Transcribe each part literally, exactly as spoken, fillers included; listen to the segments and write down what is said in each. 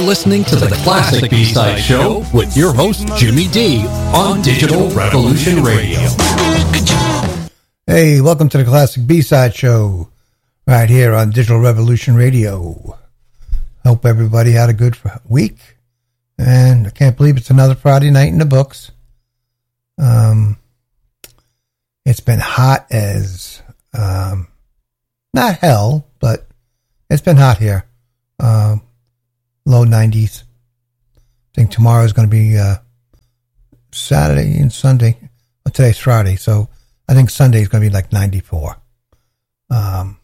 listening to the Classic B-Side Show with your host, Jimmy D, on Digital Revolution Radio. Hey, welcome to the Classic B-Side Show, right here on Digital Revolution Radio. Hope everybody had a good week, and I can't believe it's another Friday night in the books. Um, it's been hot as, um, not hell, but it's been hot here. Um, low nineties. I think tomorrow is going to be uh, Saturday and Sunday. Well, today's Friday, so I think Sunday is going to be like ninety-four. Um,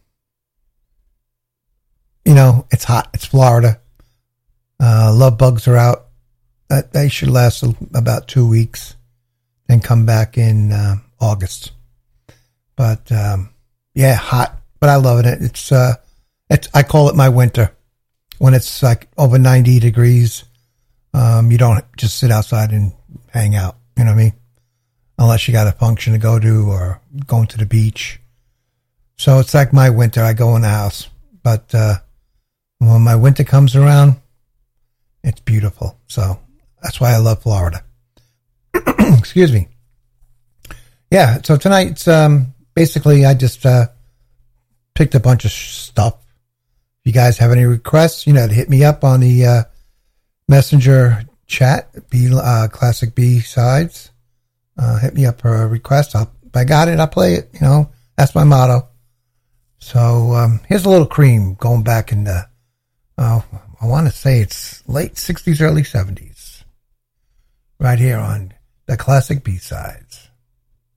you know, it's hot. It's Florida. Uh, love bugs are out. That they should last about two weeks and come back in uh, August. But um, yeah, hot. But I love it. It's uh, it's I call it my winter. When it's like over ninety degrees, um, you don't just sit outside and hang out. You know what I mean? Unless you got a function to go to or going to the beach. So it's like my winter. I go in the house. But uh, when my winter comes around, it's beautiful. So that's why I love Florida. Excuse me. Yeah, so tonight's um, basically I just uh, picked a bunch of stuff. If you guys have any requests, you know, to hit me up on the uh, messenger chat, B, uh, Classic B-Sides. Uh, hit me up for a request. I'll, if I got it, I'll play it. You know, that's my motto. So um, here's a little cream going back in the, uh, I want to say it's late sixties, early seventies. Right here on the Classic B-Side.